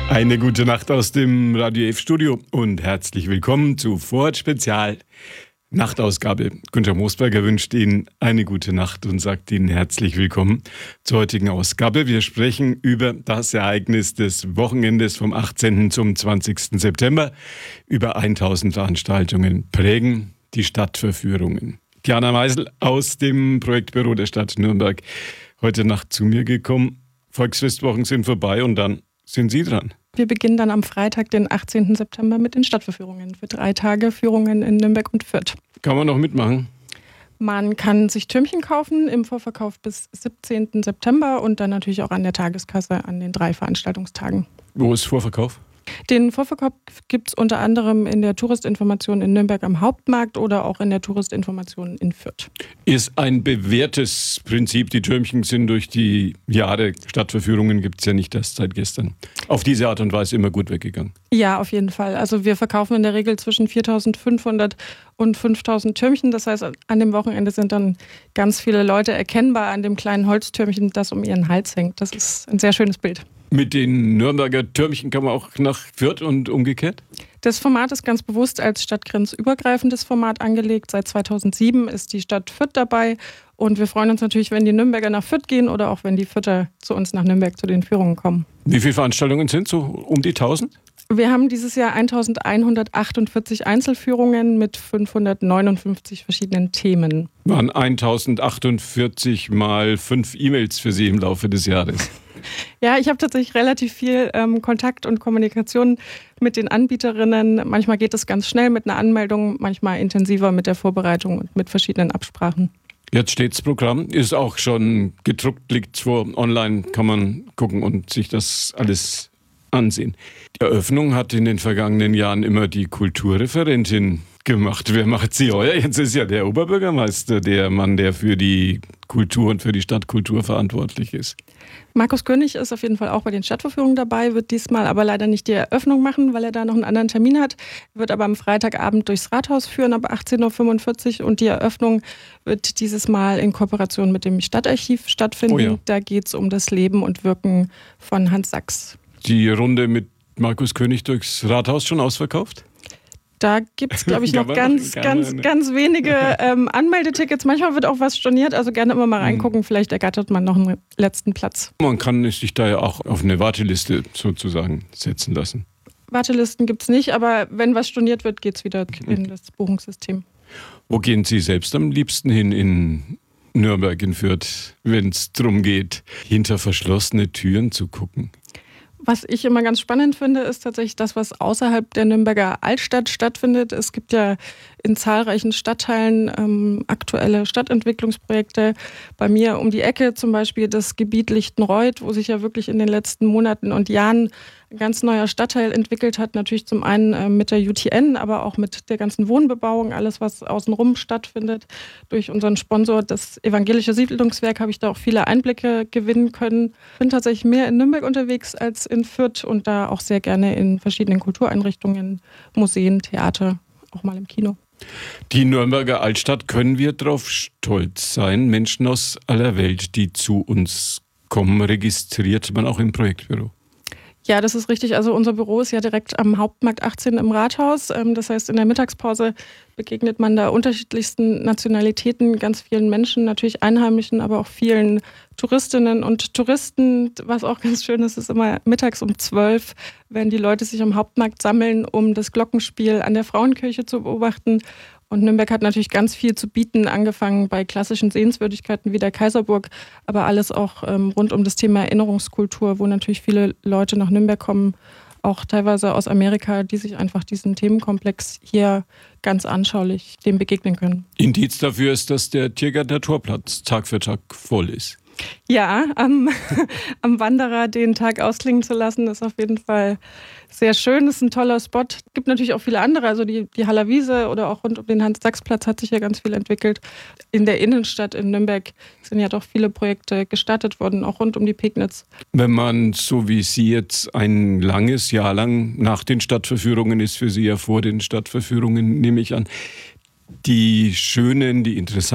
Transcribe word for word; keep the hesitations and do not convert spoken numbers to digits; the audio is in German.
Eine gute Nacht aus dem Radio F Studio und herzlich willkommen zu Vorort Spezial Nachtausgabe. Günter Moosberger wünscht Ihnen eine gute Nacht und sagt Ihnen herzlich willkommen zur heutigen Ausgabe. Wir sprechen über das Ereignis des Wochenendes vom achtzehnten zum zwanzigsten September. Über tausend Veranstaltungen prägen die Stadtverführungen. Diana Meisel aus dem Projektbüro der Stadt Nürnberg heute Nacht zu mir gekommen. Volksfestwochen sind vorbei und dann sind Sie dran. Wir beginnen dann am Freitag, den achtzehnten September, mit den Stadtverführungen für drei Tage Führungen in Nürnberg und Fürth. Kann man noch mitmachen? Man kann sich Türmchen kaufen im Vorverkauf bis siebzehnten September und dann natürlich auch an der Tageskasse an den drei Veranstaltungstagen. Wo ist Vorverkauf? Den Vorverkauf gibt es unter anderem in der Touristinformation in Nürnberg am Hauptmarkt oder auch in der Touristinformation in Fürth. Ist ein bewährtes Prinzip. Die Türmchen sind durch die Jahre, Stadtverführungen gibt es ja nicht erst seit gestern, auf diese Art und Weise immer gut weggegangen. Ja, auf jeden Fall. Also wir verkaufen in der Regel zwischen viertausendfünfhundert und fünftausend Türmchen. Das heißt, an dem Wochenende sind dann ganz viele Leute erkennbar an dem kleinen Holztürmchen, das um ihren Hals hängt. Das ist ein sehr schönes Bild. Mit den Nürnberger Türmchen kann man auch nach Fürth und umgekehrt? Das Format ist ganz bewusst als stadtgrenzübergreifendes Format angelegt. Seit zweitausendsieben ist die Stadt Fürth dabei. Und wir freuen uns natürlich, wenn die Nürnberger nach Fürth gehen oder auch wenn die Fürther zu uns nach Nürnberg zu den Führungen kommen. Wie viele Veranstaltungen sind so um die tausend? Wir haben dieses Jahr eintausendeinhundertachtundvierzig Einzelführungen mit fünfhundertneunundfünfzig verschiedenen Themen. Waren eintausendachtundzwanzig mal fünf E-Mails für Sie im Laufe des Jahres? Ja, ich habe tatsächlich relativ viel ähm, Kontakt und Kommunikation mit den Anbieterinnen. Manchmal geht es ganz schnell mit einer Anmeldung, manchmal intensiver mit der Vorbereitung und mit verschiedenen Absprachen. Jetzt steht's Programm, ist auch schon gedruckt, liegt vor, online kann man gucken und sich das alles ansehen. Die Eröffnung hat in den vergangenen Jahren immer die Kulturreferentin gemacht. Wer macht sie heuer? Jetzt ist ja der Oberbürgermeister der Mann, der für die Kultur und für die Stadtkultur verantwortlich ist. Markus König ist auf jeden Fall auch bei den Stadtverführungen dabei, wird diesmal aber leider nicht die Eröffnung machen, weil er da noch einen anderen Termin hat. Er wird aber am Freitagabend durchs Rathaus führen, ab achtzehn Uhr fünfundvierzig und die Eröffnung wird dieses Mal in Kooperation mit dem Stadtarchiv stattfinden. Oh ja. Da geht es um das Leben und Wirken von Hans Sachs. Die Runde mit Markus König durchs Rathaus schon ausverkauft? Da gibt es, glaube ich, noch ganz, ganz, ganz wenige ähm, Anmeldetickets. Manchmal wird auch was storniert, also gerne immer mal reingucken. Vielleicht ergattert man noch einen letzten Platz. Man kann sich da ja auch auf eine Warteliste sozusagen setzen lassen. Wartelisten gibt es nicht, aber wenn was storniert wird, geht es wieder in das Buchungssystem. Wo gehen Sie selbst am liebsten hin in Nürnberg, in Fürth, wenn es darum geht, hinter verschlossene Türen zu gucken? Was ich immer ganz spannend finde, ist tatsächlich das, was außerhalb der Nürnberger Altstadt stattfindet. Es gibt ja in zahlreichen Stadtteilen ähm, aktuelle Stadtentwicklungsprojekte. Bei mir um die Ecke zum Beispiel das Gebiet Lichtenreuth, wo sich ja wirklich in den letzten Monaten und Jahren ein ganz neuer Stadtteil entwickelt hat. Natürlich zum einen äh, mit der U T N, aber auch mit der ganzen Wohnbebauung, alles was außenrum stattfindet. Durch unseren Sponsor, das Evangelische Siedlungswerk, habe ich da auch viele Einblicke gewinnen können. Ich bin tatsächlich mehr in Nürnberg unterwegs als in Fürth und da auch sehr gerne in verschiedenen Kultureinrichtungen, Museen, Theater, auch mal im Kino. Die Nürnberger Altstadt, können wir darauf stolz sein? Menschen aus aller Welt, die zu uns kommen, registriert man auch im Projektbüro? Ja, das ist richtig. Also unser Büro ist ja direkt am Hauptmarkt achtzehn im Rathaus. Das heißt, in der Mittagspause begegnet man da unterschiedlichsten Nationalitäten, ganz vielen Menschen, natürlich Einheimischen, aber auch vielen Touristinnen und Touristen. Was auch ganz schön ist, ist immer mittags um zwölf, wenn die Leute sich am Hauptmarkt sammeln, um das Glockenspiel an der Frauenkirche zu beobachten. Und Nürnberg hat natürlich ganz viel zu bieten, angefangen bei klassischen Sehenswürdigkeiten wie der Kaiserburg, aber alles auch ähm, rund um das Thema Erinnerungskultur, wo natürlich viele Leute nach Nürnberg kommen, auch teilweise aus Amerika, die sich einfach diesen Themenkomplex hier ganz anschaulich dem begegnen können. Indiz dafür ist, dass der Tiergarten Torplatz Tag für Tag voll ist. Ja, am, am Wanderer den Tag ausklingen zu lassen, ist auf jeden Fall sehr schön. Das ist ein toller Spot. Es gibt natürlich auch viele andere, also die, die Haller Wiese oder auch rund um den Hans-Sachs-Platz hat sich ja ganz viel entwickelt. In der Innenstadt in Nürnberg sind ja doch viele Projekte gestartet worden, auch rund um die Pegnitz. Wenn man, so wie Sie jetzt ein langes Jahr lang nach den Stadtverführungen ist, für Sie ja vor den Stadtverführungen, nehme ich an, die schönen, die interessanten